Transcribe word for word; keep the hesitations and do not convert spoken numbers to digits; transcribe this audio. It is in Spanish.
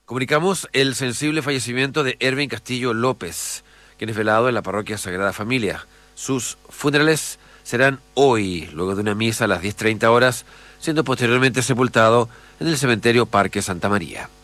Comunicamos el sensible fallecimiento de Erwin Castillo López, quien es velado en la parroquia Sagrada Familia. Sus funerales serán hoy, luego de una misa a las diez treinta horas, siendo posteriormente sepultado en el cementerio Parque Santa María.